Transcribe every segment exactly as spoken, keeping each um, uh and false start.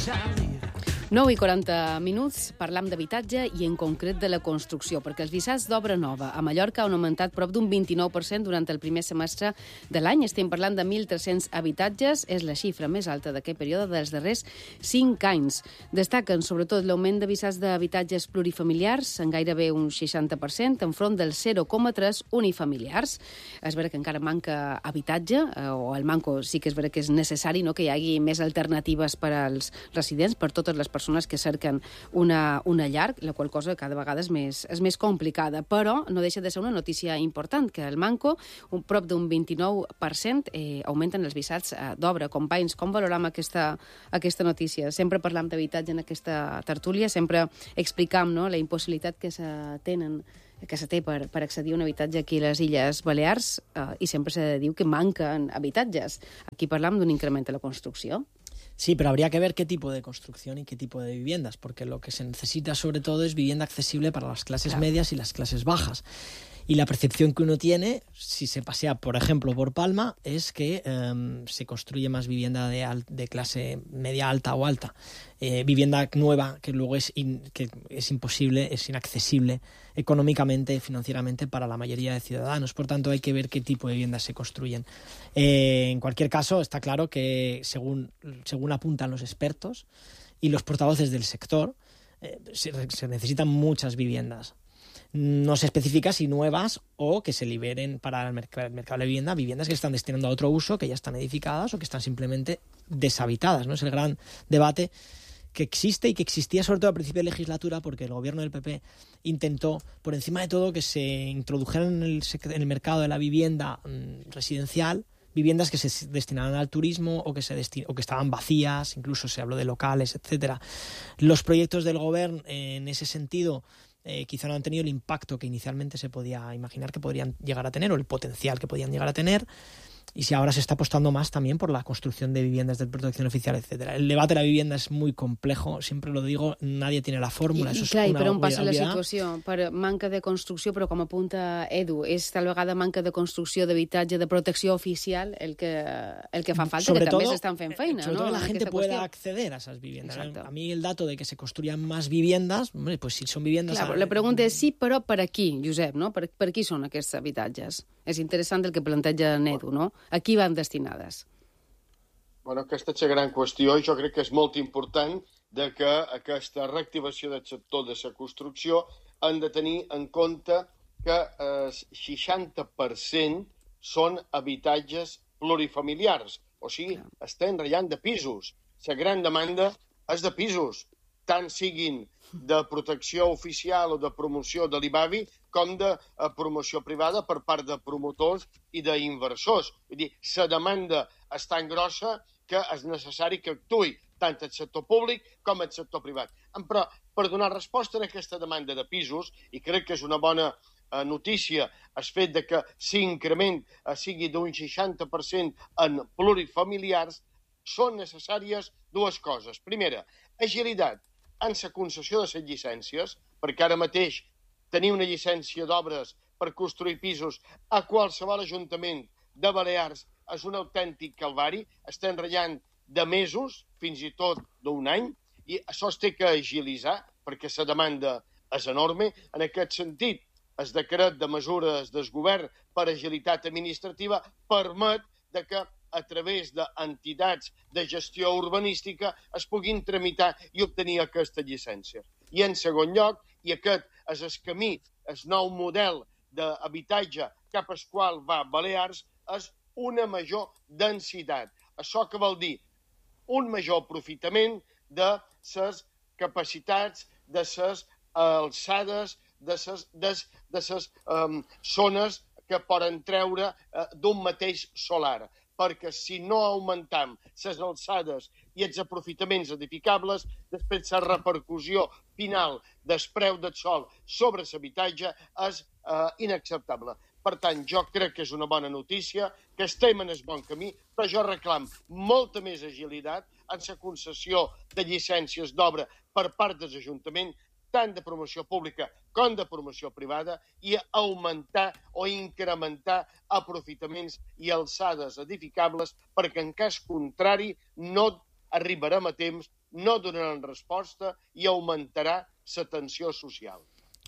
nou i quaranta minuts, parlam d'habitatge i en concret de la construcció, perquè els visats d'obra nova a Mallorca han augmentat prop d'un vint-i-nou per cent durant el primer semestre de l'any. Estem parlant de mil tres-cents habitatges, és la xifra més alta d'aquest període dels darrers cinc anys. Destaquen sobretot l'augment de visats d'habitatges plurifamiliars, en gairebé un seixanta per cent, enfront del zero coma tres unifamiliars. És vera que encara manca habitatge, eh, o el manco sí que és vera que és necessari, no?, que hi hagi més alternatives per als residents, per totes les persones que cerquen una, una llar, la qual cosa cada vegada és més, és més complicada. Però no deixa de ser una notícia important, que el manco, un prop d'un vint-i-nou per cent, eh, augmenten els visats eh, d'obra. Companys, com valoram aquesta, aquesta notícia? Sempre parlam d'habitatge en aquesta tertúlia, sempre explicam, no?, la impossibilitat que se tenen que se té per, per accedir a un habitatge aquí a les Illes Balears, eh, i sempre se diu que manquen habitatges. Aquí parlam d'un increment de la construcció. Sí, pero habría que ver qué tipo de construcción y qué tipo de viviendas, porque lo que se necesita sobre todo es vivienda accesible para las clases claro. medias y las clases bajas. Y la percepción que uno tiene, si se pasea, por ejemplo, por Palma, es que eh, se construye más vivienda de, al, de clase media alta o alta. Eh, vivienda nueva que luego es, in, que es imposible, es inaccesible económicamente, financieramente para la mayoría de ciudadanos. Por tanto, hay que ver qué tipo de viviendas se construyen. Eh, en cualquier caso, está claro que, según, según apuntan los expertos y los portavoces del sector, eh, se, se necesitan muchas viviendas. No se especifica si nuevas o que se liberen para el, merc el mercado de vivienda, viviendas que se están destinando a otro uso, que ya están edificadas o que están simplemente deshabitadas, ¿no? Es el gran debate que existe y que existía sobre todo a principio de legislatura, porque el gobierno del P P intentó, por encima de todo, que se introdujeran en el, en el mercado de la vivienda mmm, residencial viviendas que se destinaban al turismo o que, se o que estaban vacías, incluso se habló de locales, etcétera. Los proyectos del gobierno eh, en ese sentido Eh, quizá no han tenido el impacto que inicialmente se podía imaginar que podrían llegar a tener, o el potencial que podían llegar a tener, y si ahora se está apostando más también por la construcción de viviendas de protección oficial, etcétera. El debate de la vivienda és muy complejo, siempre lo digo, nadie tiene la fórmula. I, i clar, i per on passa la situació? Per manca de construcció, però com apunta Edu, és tal vegada manca de construcció d'habitatge de protecció oficial el que, el que fa falta, sobre que todo, també s'estan fent feina, sobre ¿no?, todo que la gente pueda qüestió. acceder a esas viviendas. Exacto. A mí el dato de que se construyan más viviendas, hombre, pues si son viviendas... Clar, a... la pregunta és sí, però per a qui, Josep, no? Per, per qui són aquests habitatges? És interessant el que planteja Edu, no? A qui van destinades? Bueno, aquesta és la gran qüestió i jo crec que és molt important de que aquesta reactivació del sector de la construcció han de tenir en compte que el seixanta per cent són habitatges plurifamiliars, o sigui, estem ratllant de pisos. La gran demanda és de pisos, tant siguin de protecció oficial o de promoció de l'I B A B I com de promoció privada per part de promotors i d'inversors. Vull dir, la demanda és tan grossa que és necessari que actuï tant el sector públic com el sector privat. Però per donar resposta a aquesta demanda de pisos, i crec que és una bona notícia el fet de que l'increment sigui d'un seixanta per cent en plurifamiliars, són necessàries dues coses. Primera, agilitat en la concessió de les llicències, perquè ara mateix tenir una llicència d'obres per construir pisos a qualsevol ajuntament de Balears és un autèntic calvari. Estem ratllant de mesos, fins i tot d'un any, i això es té que agilitzar perquè la demanda és enorme. En aquest sentit, el decret de mesures del govern per agilitat administrativa permet que a través d'entitats de gestió urbanística es puguin tramitar i obtenir aquesta llicència. I en segon lloc, i aquest és el camí, el nou model d'habitatge cap al qual va Balears, és una major densitat. Això què vol dir? Un major aprofitament de les capacitats, de les alçades, de les, de, de les um, zones que poden treure uh, d'un mateix solar. Perquè si no augmentam les alçades i els aprofitaments edificables, després la repercussió final del preu del sol sobre l'habitatge és uh, inacceptable. Per tant, jo crec que és una bona notícia, que estem en el bon camí, però jo reclam molta més agilitat en la concessió de llicències d'obra per part dels ajuntaments, tant de promoció pública com de promoció privada, i augmentar o incrementar aprofitaments i alçades edificables, perquè en cas contrari no arribarem a temps, no donaran resposta i augmentarà la tensió social.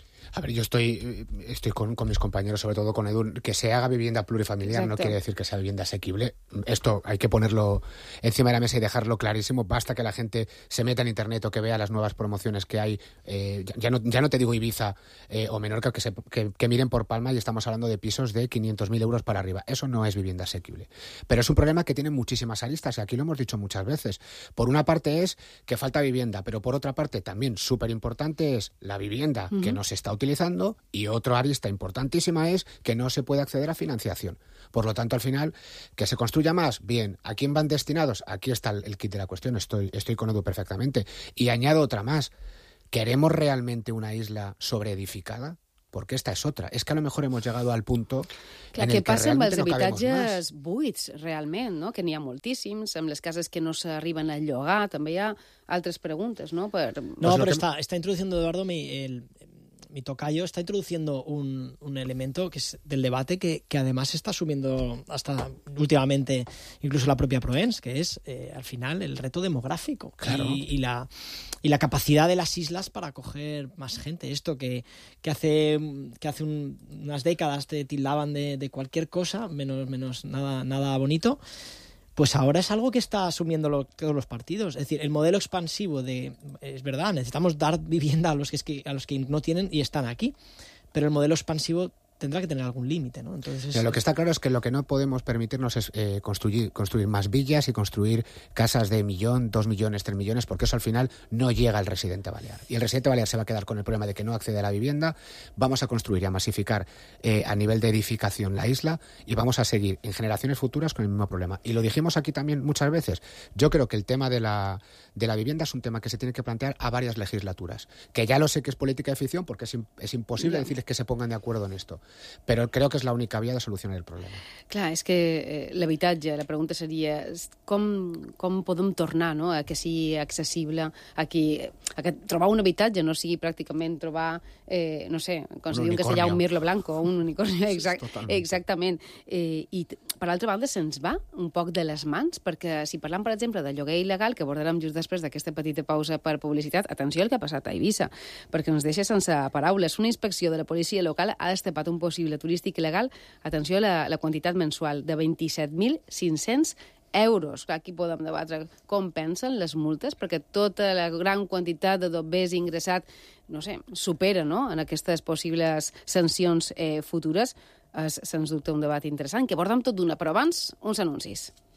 A ver, yo estoy, estoy con, con mis compañeros, sobre todo con Edu, que se haga vivienda plurifamiliar. Exacto. No quiere decir que sea vivienda asequible. Esto hay que ponerlo encima de la mesa y dejarlo clarísimo. Basta que la gente se meta en internet o que vea las nuevas promociones que hay. Eh, ya, no, ya no te digo Ibiza eh, o Menorca, que, se, que, que miren por Palma, y estamos hablando de pisos de quinientos mil euros para arriba. Eso no es vivienda asequible. Pero es un problema que tiene muchísimas aristas, y aquí lo hemos dicho muchas veces. Por una parte es que falta vivienda, pero por otra parte también súper importante es la vivienda uh-huh. que no se está utilizando, y otra arista importantísima es que no se puede acceder a financiación. Por lo tanto, al final, que se construya más, bien. ¿A quién van destinados? Aquí está el, el kit de la cuestión, estoy, estoy con Edu perfectamente. Y añado otra más. ¿Queremos realmente una isla sobreedificada? Porque esta és otra. És que a lo mejor hemos llegado al punto Clar, en el que realment no cabemos más. Què passa amb els habitatges buits, realment, no? Que n'hi ha moltíssims, amb les cases que no s'arriben a llogar, també hi ha altres preguntes, no? Per... No, pues pero que... está, está introduciendo, Eduardo, mi, el, mi tocayo está introduciendo un, un elemento que es del debate que, que además está asumiendo hasta últimamente incluso la propia Proens, que es eh, al final el reto demográfico. Claro. y, y, la, y la capacidad de las islas para acoger más gente. Esto que, que hace, que hace un, unas décadas te tildaban de, de cualquier cosa, menos, menos nada, nada bonito, pues ahora es algo que está asumiendo lo, todos los partidos. Es decir, el modelo expansivo de... Es verdad, necesitamos dar vivienda a los que, a los que no tienen y están aquí, pero el modelo expansivo tendrá que tener algún límite, ¿no? Entonces, Pero lo que está claro es que lo que no podemos permitirnos es eh, construir, construir más villas y construir casas de millón, dos millones, tres millones, porque eso al final no llega al residente balear. Y el residente balear se va a quedar con el problema de que no accede a la vivienda. Vamos a construir y a masificar eh, a nivel de edificación la isla, y vamos a seguir en generaciones futuras con el mismo problema. Y lo dijimos aquí también muchas veces. Yo creo que el tema de la, de la vivienda es un tema que se tiene que plantear a varias legislaturas. Que ya lo sé que es política de ficción, porque es, es imposible yeah. decirles que se pongan de acuerdo en esto. Però crec que és l'única via de solucionar el problema. Clar, és que eh, l'habitatge, la pregunta seria com, com podem tornar, no?, a que sigui accessible, a que, a que trobar un habitatge no sigui pràcticament trobar, eh, no sé, com si diuen que seria un mirlo blanco o un unicorn, exact, exactament. Eh, I per altra banda se'ns va un poc de les mans, perquè si parlam, per exemple, de lloguer il·legal, que abordarem just després d'aquesta petita pausa per publicitat, atenció al que ha passat a Eivissa, perquè ens deixa sense paraules. Una inspecció de la policia local ha destapat un possible turístic il·legal, atenció a la, la quantitat mensual, de vint-i-set mil cinc-cents euros. Aquí podem debatre com pensen les multes, perquè tota la gran quantitat de dobbers ingressat, no sé, supera, no?, en aquestes possibles sancions eh, futures. És, sens dubte, un debat interessant, que abordem tot d'una, però abans, uns anuncis.